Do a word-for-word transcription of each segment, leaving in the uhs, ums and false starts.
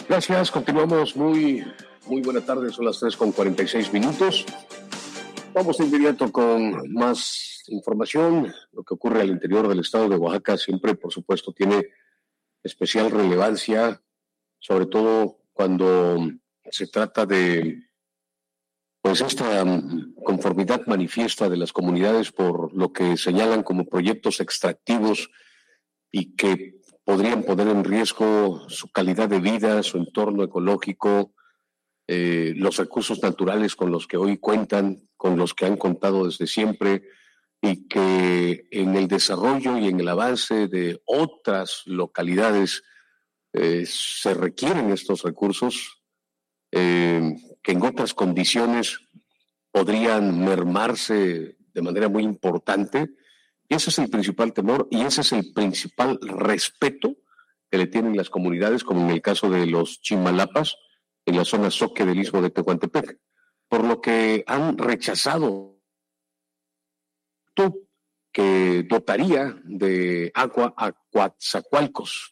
Gracias, continuamos. Muy, muy buena tarde, son las tres con cuarenta y seis minutos. Vamos de inmediato con más información. Lo que ocurre al interior del estado de Oaxaca siempre, por supuesto, tiene especial relevancia, sobre todo cuando se trata de pues esta conformidad manifiesta de las comunidades por lo que señalan como proyectos extractivos y que podrían poner en riesgo su calidad de vida, su entorno ecológico, eh, los recursos naturales con los que hoy cuentan, con los que han contado desde siempre, y que en el desarrollo y en el avance de otras localidades eh, se requieren estos recursos, eh, que en otras condiciones podrían mermarse de manera muy importante. Y ese es el principal temor y ese es el principal respeto que le tienen las comunidades, como en el caso de los Chimalapas, en la zona Zoque del Istmo de Tehuantepec, por lo que han rechazado que dotaría de agua a Coatzacoalcos.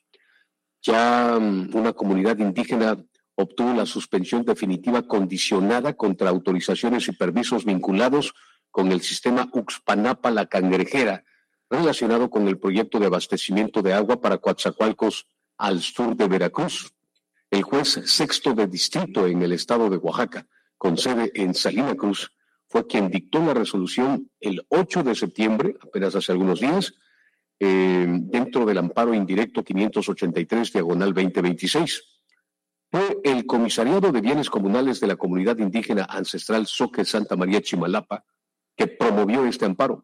Ya una comunidad indígena obtuvo la suspensión definitiva condicionada contra autorizaciones y permisos vinculados con el sistema Uxpanapa La Cangrejera, relacionado con el proyecto de abastecimiento de agua para Coatzacoalcos al sur de Veracruz. El juez sexto de distrito en el estado de Oaxaca, con sede en Salina Cruz, fue quien dictó la resolución el ocho de septiembre, apenas hace algunos días, eh, dentro del amparo indirecto quinientos ochenta y tres, diagonal veinte veintiséis. Fue el Comisariado de Bienes Comunales de la Comunidad Indígena Ancestral Zoque Santa María Chimalapa que promovió este amparo.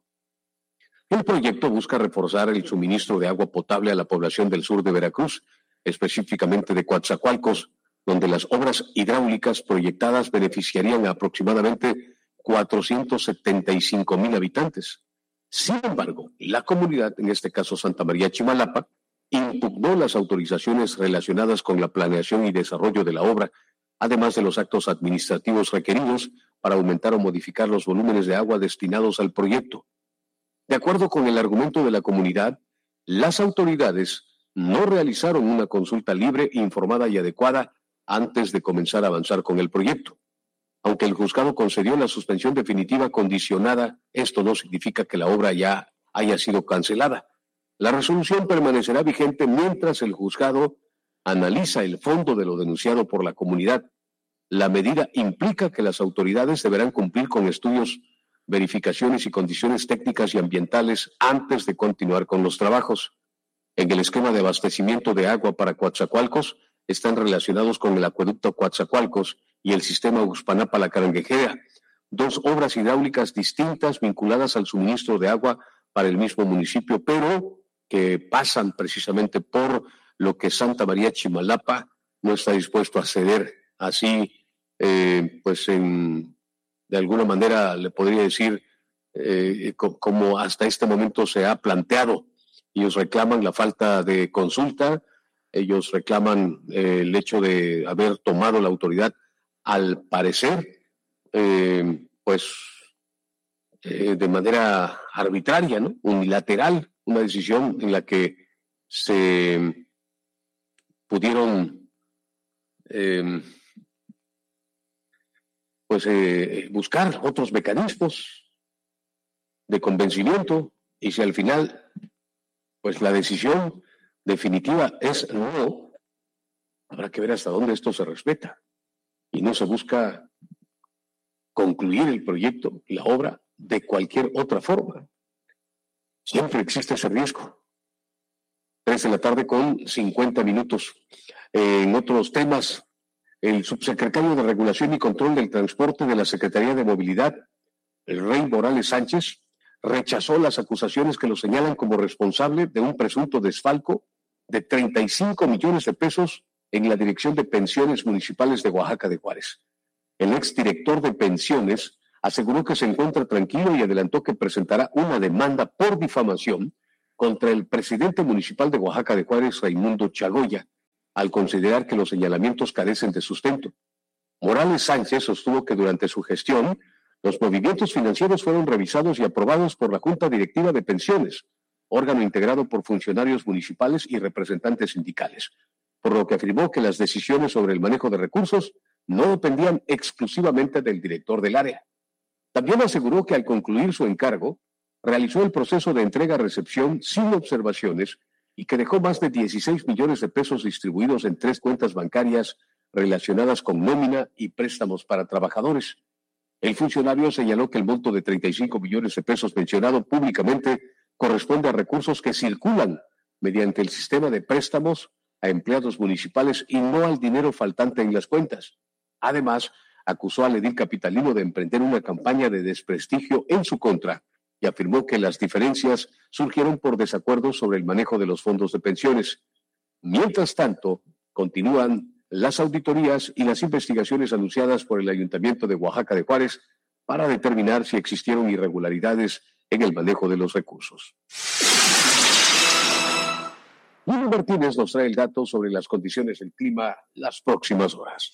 El proyecto busca reforzar el suministro de agua potable a la población del sur de Veracruz, específicamente de Coatzacoalcos, donde las obras hidráulicas proyectadas beneficiarían a aproximadamente cuatrocientos setenta y cinco mil habitantes. Sin embargo, la comunidad, en este caso Santa María Chimalapa, impugnó las autorizaciones relacionadas con la planeación y desarrollo de la obra, además de los actos administrativos requeridos para aumentar o modificar los volúmenes de agua destinados al proyecto. De acuerdo con el argumento de la comunidad, las autoridades no realizaron una consulta libre, informada y adecuada antes de comenzar a avanzar con el proyecto. Aunque el juzgado concedió la suspensión definitiva condicionada, esto no significa que la obra ya haya sido cancelada. La resolución permanecerá vigente mientras el juzgado analiza el fondo de lo denunciado por la comunidad. La medida implica que las autoridades deberán cumplir con estudios, verificaciones y condiciones técnicas y ambientales antes de continuar con los trabajos. En el esquema de abastecimiento de agua para Coatzacoalcos están relacionados con el acueducto Coatzacoalcos y el sistema Uxpanapa La Cangrejera, dos obras hidráulicas distintas vinculadas al suministro de agua para el mismo municipio, pero que pasan precisamente por lo que Santa María Chimalapa no está dispuesto a ceder. Así, eh, pues en, de alguna manera le podría decir, eh, co- como hasta este momento se ha planteado. Ellos reclaman la falta de consulta, ellos reclaman eh, el hecho de haber tomado la autoridad, al parecer, eh, pues eh, de manera arbitraria, ¿no? Unilateral, una decisión en la que se pudieron eh, pues eh, buscar otros mecanismos de convencimiento, y si al final pues la decisión definitiva es no, habrá que ver hasta dónde esto se respeta y no se busca concluir el proyecto, la obra, de cualquier otra forma. Siempre existe ese riesgo. Tres de la tarde con cincuenta minutos. Eh, en otros temas, el subsecretario de Regulación y Control del Transporte de la Secretaría de Movilidad, el Rey Morales Sánchez, rechazó las acusaciones que lo señalan como responsable de un presunto desfalco de treinta y cinco millones de pesos en la Dirección de Pensiones Municipales de Oaxaca de Juárez. El exdirector de pensiones aseguró que se encuentra tranquilo y adelantó que presentará una demanda por difamación contra el presidente municipal de Oaxaca de Juárez, Raimundo Chagoya, al considerar que los señalamientos carecen de sustento. Morales Sánchez sostuvo que durante su gestión los movimientos financieros fueron revisados y aprobados por la Junta Directiva de Pensiones, órgano integrado por funcionarios municipales y representantes sindicales. por lo que afirmó que las decisiones sobre el manejo de recursos no dependían exclusivamente del director del área. También aseguró que al concluir su encargo, realizó el proceso de entrega-recepción sin observaciones y que dejó más de dieciséis millones de pesos distribuidos en tres cuentas bancarias relacionadas con nómina y préstamos para trabajadores. El funcionario señaló que el monto de treinta y cinco millones de pesos mencionado públicamente corresponde a recursos que circulan mediante el sistema de préstamos a empleados municipales y no al dinero faltante en las cuentas. Además, acusó al edil capitalino de emprender una campaña de desprestigio en su contra y afirmó que las diferencias surgieron por desacuerdos sobre el manejo de los fondos de pensiones. Mientras tanto, continúan las auditorías y las investigaciones anunciadas por el Ayuntamiento de Oaxaca de Juárez para determinar si existieron irregularidades en el manejo de los recursos. Lino Martínez nos trae el dato sobre las condiciones del clima las próximas horas.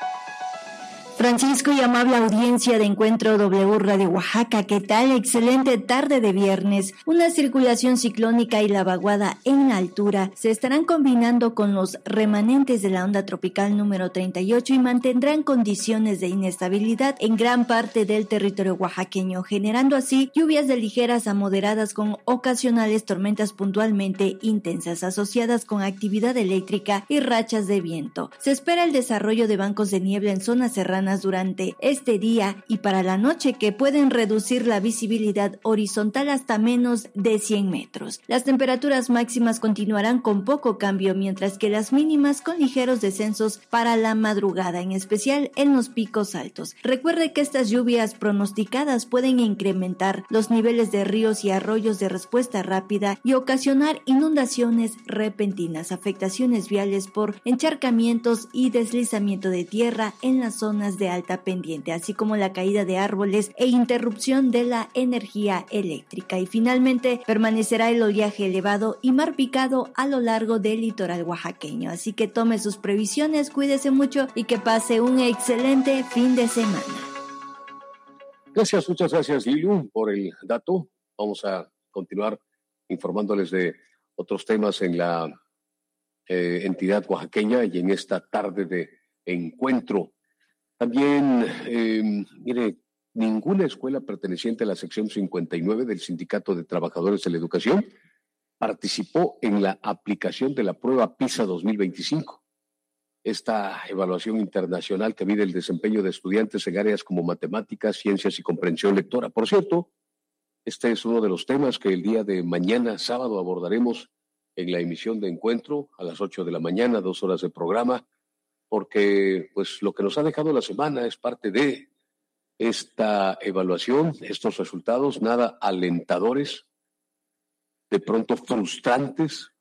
Francisco y amable audiencia de Encuentro W Radio Oaxaca, ¿qué tal? Excelente tarde de viernes. Una circulación ciclónica y la vaguada en altura se estarán combinando con los remanentes de la onda tropical número treinta y ocho y mantendrán condiciones de inestabilidad en gran parte del territorio oaxaqueño, generando así lluvias de ligeras a moderadas con ocasionales tormentas puntualmente intensas asociadas con actividad eléctrica y rachas de viento. Se espera el desarrollo de bancos de niebla en zonas serranas durante este día y para la noche que pueden reducir la visibilidad horizontal hasta menos de cien metros. Las temperaturas máximas continuarán con poco cambio, mientras que las mínimas con ligeros descensos para la madrugada, en especial en los picos altos. Recuerde que estas lluvias pronosticadas pueden incrementar los niveles de ríos y arroyos de respuesta rápida y ocasionar inundaciones repentinas, afectaciones viales por encharcamientos y deslizamiento de tierra en las zonas de alta pendiente, así como la caída de árboles e interrupción de la energía eléctrica. Y finalmente permanecerá el oleaje elevado y mar picado a lo largo del litoral oaxaqueño. Así que tome sus previsiones, cuídese mucho y que pase un excelente fin de semana. Gracias, muchas gracias Lilu por el dato. Vamos a continuar informándoles de otros temas en la eh, entidad oaxaqueña y en esta tarde de encuentro. También, eh, mire, ninguna escuela perteneciente a la sección cincuenta y nueve del Sindicato de Trabajadores de la Educación participó en la aplicación de la prueba PISA dos mil veinticinco. Esta evaluación internacional que mide el desempeño de estudiantes en áreas como matemáticas, ciencias y comprensión lectora. Por cierto, este es uno de los temas que el día de mañana, sábado, abordaremos en la emisión de Encuentro a las ocho de la mañana, dos horas de programa, porque pues lo que nos ha dejado la semana es parte de esta evaluación, estos resultados nada alentadores, de pronto frustrantes,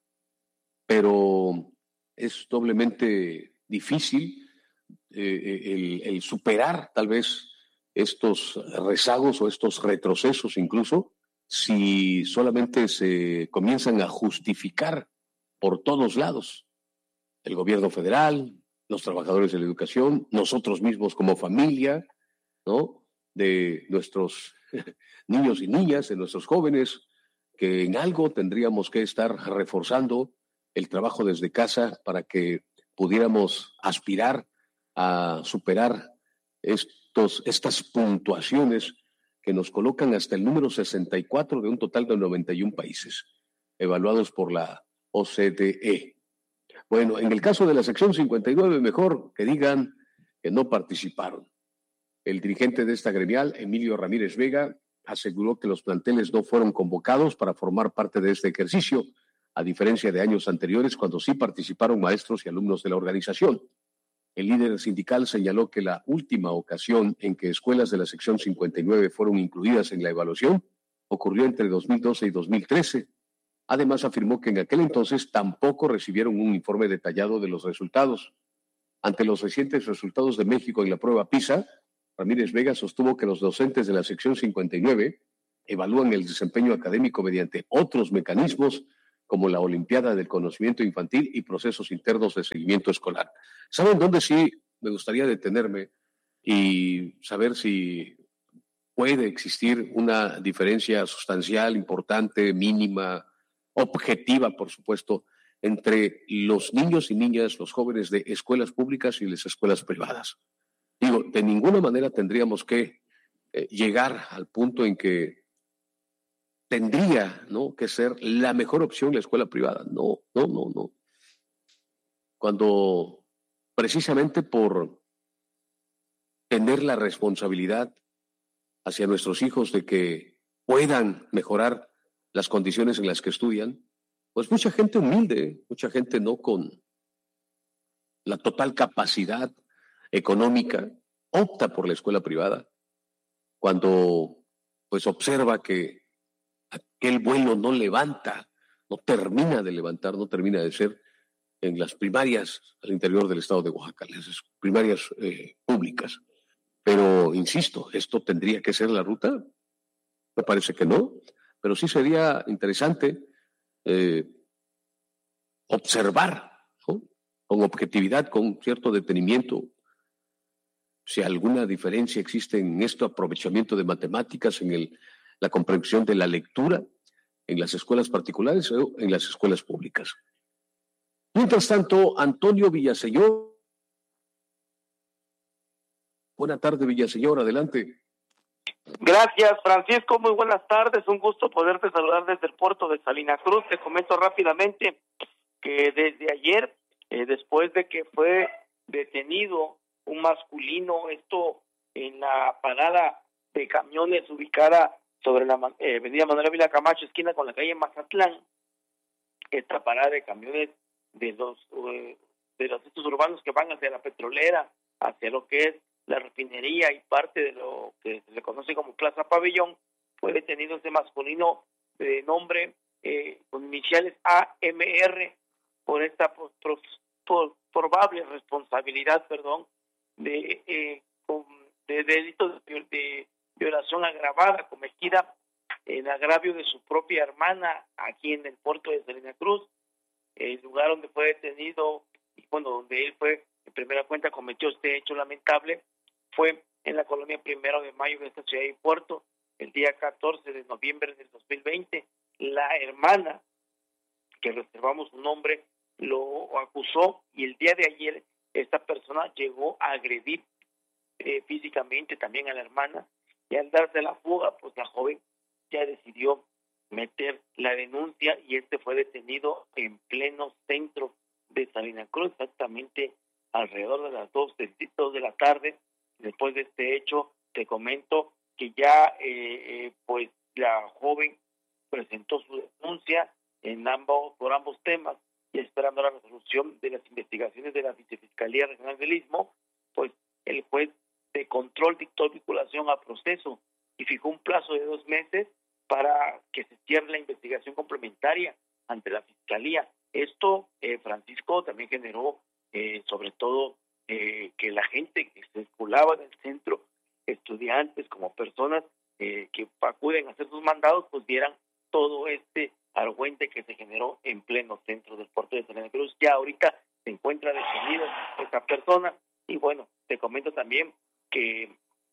pero es doblemente difícil eh, el, el superar tal vez estos rezagos o estos retrocesos incluso, si solamente se comienzan a justificar por todos lados. El gobierno federal, los trabajadores de la educación, nosotros mismos como familia, ¿no? De nuestros niños y niñas, de nuestros jóvenes, que en algo tendríamos que estar reforzando el trabajo desde casa para que pudiéramos aspirar a superar estos, estas puntuaciones que nos colocan hasta el número sesenta y cuatro de un total de noventa y uno países, evaluados por la O C D E. Bueno, en el caso de la sección cincuenta y nueve, mejor que digan que no participaron. El dirigente de esta gremial, Emilio Ramírez Vega, aseguró que los planteles no fueron convocados para formar parte de este ejercicio, a diferencia de años anteriores cuando sí participaron maestros y alumnos de la organización. El líder sindical señaló que la última ocasión en que escuelas de la sección cincuenta y nueve fueron incluidas en la evaluación ocurrió entre dos mil doce y dos mil trece. Además, afirmó que en aquel entonces tampoco recibieron un informe detallado de los resultados. Ante los recientes resultados de México en la prueba PISA, Ramírez Vega sostuvo que los docentes de la sección cincuenta y nueve evalúan el desempeño académico mediante otros mecanismos como la Olimpiada del Conocimiento Infantil y procesos internos de seguimiento escolar. ¿Saben dónde sí me gustaría detenerme y saber si puede existir una diferencia sustancial, importante, mínima, objetiva, por supuesto, entre los niños y niñas, los jóvenes de escuelas públicas y las escuelas privadas. Digo, de ninguna manera tendríamos que eh, llegar al punto en que tendría, ¿no?, que ser la mejor opción la escuela privada. No, no, no, no. Cuando precisamente por tener la responsabilidad hacia nuestros hijos de que puedan mejorar las condiciones en las que estudian, pues mucha gente humilde, mucha gente no con la total capacidad económica, opta por la escuela privada cuando pues observa que aquel vuelo no levanta, no termina de levantar, no termina de ser en las primarias al interior del estado de Oaxaca, las primarias eh, públicas. Pero, insisto, ¿esto tendría que ser la ruta? Me parece que no, pero sí sería interesante eh, observar, ¿no?, con objetividad, con cierto detenimiento, si alguna diferencia existe en este aprovechamiento de matemáticas, en el, la comprensión de la lectura, en las escuelas particulares o en las escuelas públicas. Mientras tanto, Antonio Villaseñor. Buenas tardes, Villaseñor, adelante. Gracias, Francisco, muy buenas tardes, un gusto poderte saludar desde el puerto de Salina Cruz. Te comento rápidamente que desde ayer, eh, después de que fue detenido un masculino, esto en la parada de camiones ubicada sobre la eh, avenida Manuel Ávila Camacho, esquina con la calle Mazatlán, esta parada de camiones de los eh, de los estos urbanos que van hacia la petrolera, hacia lo que es la refinería y parte de lo que se le conoce como Plaza Pabellón, fue detenido este masculino de nombre eh, con iniciales A M R por esta por, por, por, probable responsabilidad, perdón, de, eh, con, de delitos de, de violación agravada cometida en agravio de su propia hermana aquí en el puerto de Salina Cruz, el lugar donde fue detenido y bueno, donde él fue en primera cuenta cometió este hecho lamentable fue en la colonia Primero de Mayo de esta ciudad y puerto el día catorce de noviembre del dos mil veinte. La hermana, que reservamos su nombre, lo acusó y el día de ayer esta persona llegó a agredir eh, físicamente también a la hermana y al darse la fuga, pues la joven ya decidió meter la denuncia y este fue detenido en pleno centro de Salina Cruz, exactamente alrededor de las dos de la tarde. Después de este hecho, te comento que ya eh, eh, pues la joven presentó su denuncia en ambos por ambos temas y esperando la resolución de las investigaciones de la Vicefiscalía Regional del Istmo, pues el juez de control dictó vinculación a proceso y fijó un plazo de dos meses para que se cierre la investigación complementaria ante la Fiscalía. Esto, eh, Francisco, también generó eh, sobre todo eh, que la gente que circulaba en el centro, estudiantes como personas eh, que acuden a hacer sus mandados, pues vieran todo este argüente que se generó en pleno centro del puerto de Salina Cruz. Ya ahorita se encuentra detenido esta persona y bueno, te comento también que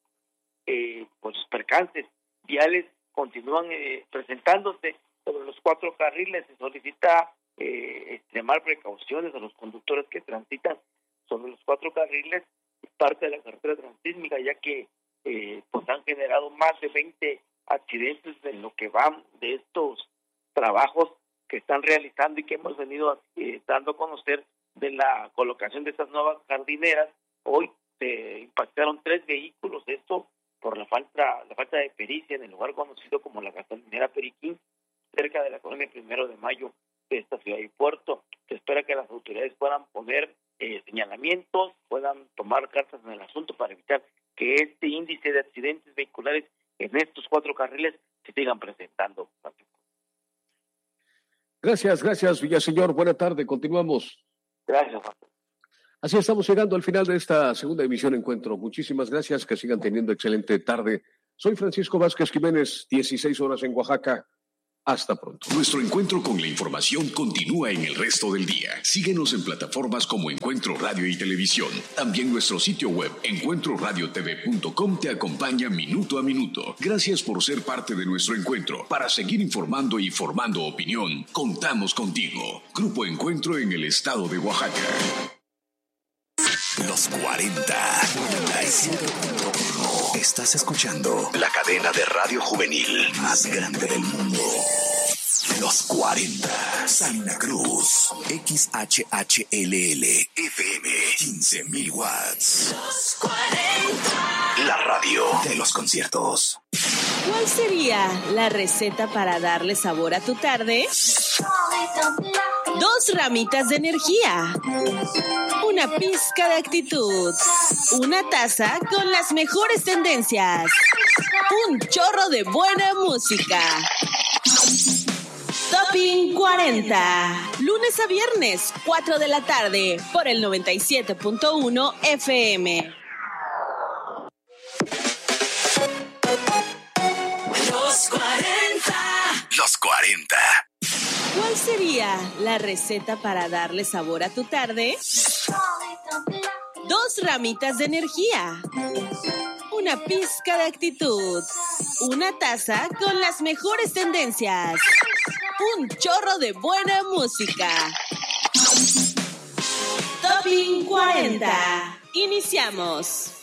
eh, pues los percances viales continúan eh, presentándose sobre los cuatro carriles. Se solicita eh, extremar precauciones a los conductores que transitan sobre los cuatro carriles, parte de la carretera transísmica, ya que eh, pues han generado más de veinte accidentes en lo que van de estos trabajos que están realizando y que hemos venido eh, dando a conocer de la colocación de estas nuevas jardineras. Hoy se impactaron tres vehículos, esto por la falta la falta de pericia en el lugar conocido como la gasolinera Periquín, cerca de la colonia Primero de Mayo de esta ciudad y puerto. Se espera que las autoridades puedan poner eh, señalamientos, puedan tomar cartas en el asunto para evitar que este índice de accidentes vehiculares en estos cuatro carriles se sigan presentando. Gracias, gracias, Villaseñor. Buena tarde, continuamos. Gracias. Así estamos llegando al final de esta segunda emisión Encuentro. Muchísimas gracias, que sigan teniendo excelente tarde. Soy Francisco Vázquez Jiménez, dieciséis horas en Oaxaca. Hasta pronto. Nuestro encuentro con la información continúa en el resto del día. Síguenos en plataformas como Encuentro Radio y Televisión. También nuestro sitio web encuentro radio t v punto com te acompaña minuto a minuto. Gracias por ser parte de nuestro encuentro. Para seguir informando y formando opinión, contamos contigo. Grupo Encuentro en el estado de Oaxaca. Los cuarenta. noventa y siete punto uno. Estás escuchando la cadena de radio juvenil más grande del mundo. Los cuarenta. Salina Cruz. X H H L L. F M. quince mil watts. Los cuarenta. La radio de los conciertos. ¿Cuál sería la receta para darle sabor a tu tarde? Dos ramitas de energía, una pizca de actitud, una taza con las mejores tendencias, un chorro de buena música. Topping cuarenta, lunes a viernes, cuatro de la tarde, por el noventa y siete punto uno F M. Los cuarenta. Los cuarenta. ¿Cuál sería la receta para darle sabor a tu tarde? Dos ramitas de energía, una pizca de actitud, una taza con las mejores tendencias, un chorro de buena música. Topping cuarenta. Iniciamos.